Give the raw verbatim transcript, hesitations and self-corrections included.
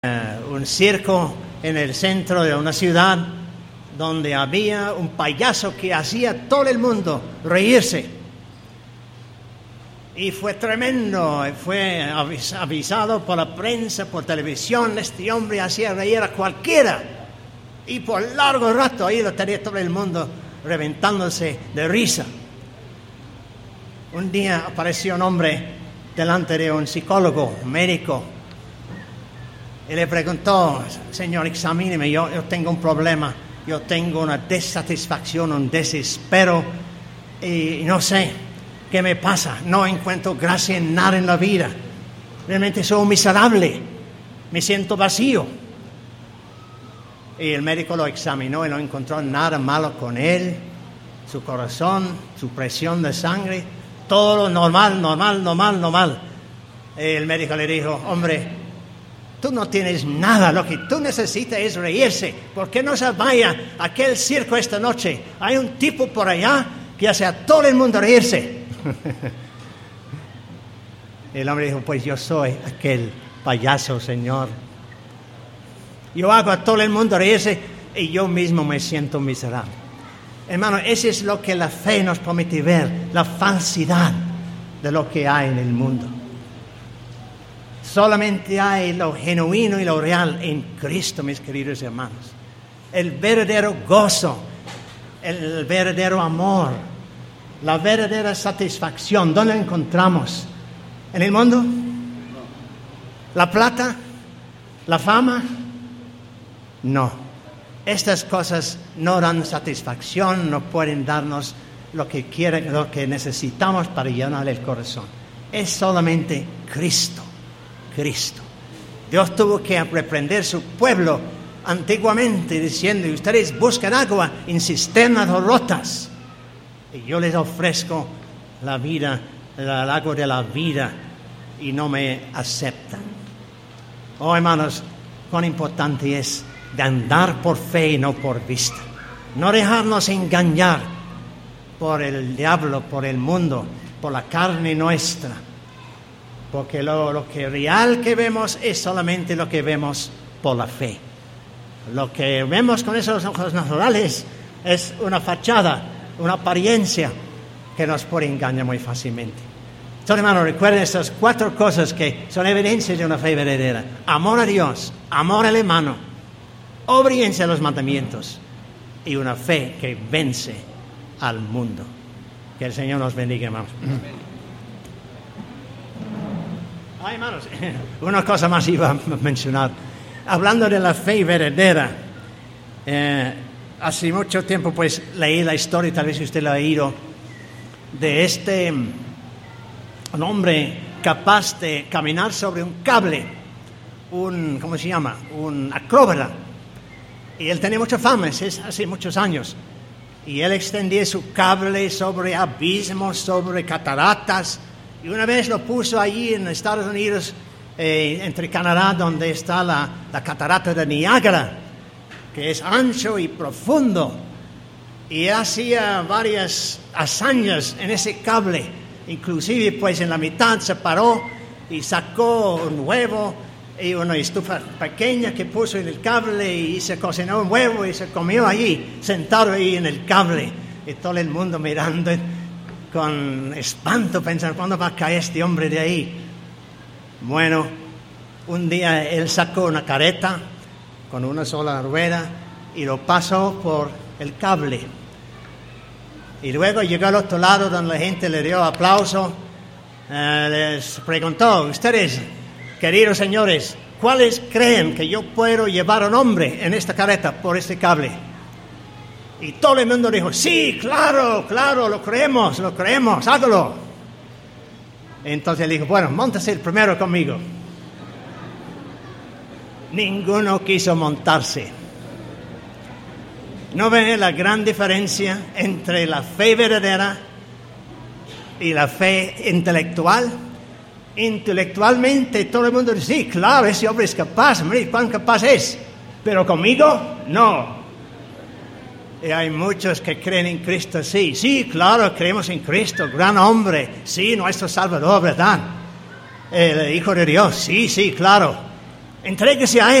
Uh, un circo en el centro de una ciudad donde había un payaso que hacía a todo el mundo reírse. Y fue tremendo, fue avis- avisado por la prensa, por televisión. Este hombre hacía reír a cualquiera. Y por largo rato ahí lo tenía todo el mundo reventándose de risa. Un día apareció un hombre delante de un psicólogo, un médico, y le preguntó: señor, examíneme, yo, yo tengo un problema, yo tengo una desatisfacción, un desespero, y no sé qué me pasa, no encuentro gracia en nada en la vida, realmente soy miserable, me siento vacío. Y el médico lo examinó y no encontró nada malo con él, su corazón, su presión de sangre, todo normal, normal, normal, normal. Y el médico le dijo: hombre, tú no tienes nada, lo que tú necesitas es reírse. ¿Por qué no se vaya a aquel circo esta noche? Hay un tipo por allá que hace a todo el mundo reírse. El hombre dijo: pues yo soy aquel payaso, señor. Yo hago a todo el mundo reírse y yo mismo me siento miserable. Hermano, eso es lo que la fe nos permite ver, la falsidad de lo que hay en el mundo. Solamente hay lo genuino y lo real en Cristo, mis queridos hermanos. El verdadero gozo, el verdadero amor, la verdadera satisfacción. ¿Dónde la encontramos? ¿En el mundo? ¿La plata? ¿La fama? No. Estas cosas no dan satisfacción, no pueden darnos lo que quieren, lo que necesitamos para llenar el corazón. Es solamente Cristo. Cristo. Dios tuvo que reprender su pueblo antiguamente diciendo: ustedes buscan agua en cisternas rotas y yo les ofrezco la vida, el agua de la vida, y no me aceptan. Oh, hermanos, cuán importante es de andar por fe y no por vista, no dejarnos engañar por el diablo, por el mundo, por la carne nuestra. Porque lo, lo que real que vemos es solamente lo que vemos por la fe. Lo que vemos con esos ojos naturales es una fachada, una apariencia que nos puede engañar muy fácilmente. Entonces, hermanos, recuerden estas cuatro cosas que son evidencias de una fe verdadera: amor a Dios, amor al hermano, obediencia a los mandamientos y una fe que vence al mundo. Que el Señor nos bendiga, hermanos. Ay, hermanos, una cosa más iba a mencionar. Hablando de la fe verdadera, eh, hace mucho tiempo pues leí la historia, tal vez usted la ha oído, de este un hombre capaz de caminar sobre un cable, un, ¿cómo se llama? Un acróbata. Y él tenía mucha fama, es hace muchos años. Y él extendía su cable sobre abismos, sobre cataratas. Y una vez lo puso allí en Estados Unidos, eh, entre Canadá, donde está la, la catarata de Niágara, que es ancho y profundo. Y hacía varias hazañas en ese cable. Inclusive, pues, en la mitad se paró y sacó un huevo y una estufa pequeña que puso en el cable, y se cocinó un huevo y se comió allí, sentado ahí en el cable. Y todo el mundo mirando con espanto, pensando: ¿cuándo va a caer este hombre de ahí? Bueno, un día él sacó una carreta con una sola rueda y lo pasó por el cable. Y luego llegó al otro lado, donde la gente le dio aplauso. Eh, les preguntó: ustedes, queridos señores, ¿cuáles creen que yo puedo llevar a un hombre en esta carreta por este cable? Y todo el mundo dijo: sí, claro, claro, lo creemos, lo creemos, hágalo. Entonces él dijo: bueno, móntese el primero conmigo. Ninguno quiso montarse. ¿No ven la gran diferencia entre la fe verdadera y la fe intelectual? Intelectualmente todo el mundo dice: sí, claro, ese hombre es capaz, mire cuán capaz es. Pero conmigo, no. Y hay muchos que creen en Cristo, sí, sí, claro, creemos en Cristo, gran hombre, sí, nuestro Salvador, ¿verdad? El Hijo de Dios, sí, sí, claro. Entréguese a Él.